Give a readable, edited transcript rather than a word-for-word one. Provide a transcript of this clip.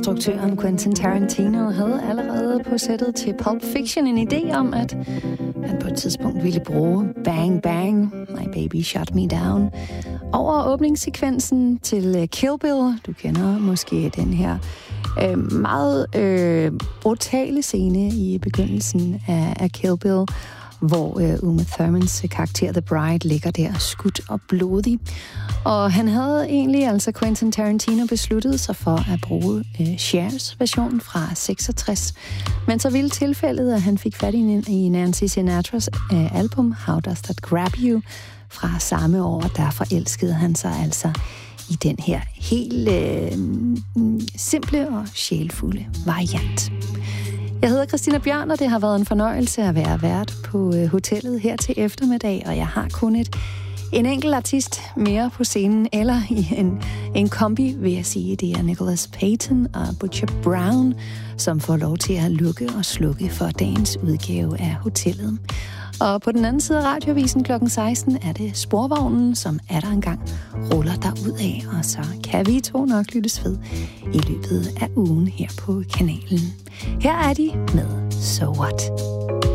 Instruktøren Quentin Tarantino havde allerede på sættet til Pulp Fiction en idé om, at han på et tidspunkt ville bruge Bang Bang, My Baby Shut Me Down, over åbningssekvensen til Kill Bill. Du kender måske den her meget brutale scene i begyndelsen af Kill Bill, hvor Uma Thurmans karakter The Bride ligger der skudt og blodig. Og han havde egentlig, altså Quentin Tarantino, besluttet sig for at bruge Chers version fra 66. Men så ville tilfældet, at han fik fat i Nancy Sinatras album How Does That Grab You fra samme år, og der forelskede han sig altså i den her helt simple og sjælfulde variant. Jeg hedder Christina Bjørn, og det har været en fornøjelse at være vært på hotellet her til eftermiddag, og jeg har kun en enkelt artist mere på scenen, eller i en kombi, vil jeg sige. Det er Nicholas Payton og Butcher Brown, som får lov til at lukke og slukke for dagens udgave af hotellet. Og på den anden side af radiovisen kl. 16 er det Sporvognen, som er der engang ruller derudad, og så kan vi to nok lyttes ved i løbet af ugen her på kanalen. Her er de med So What.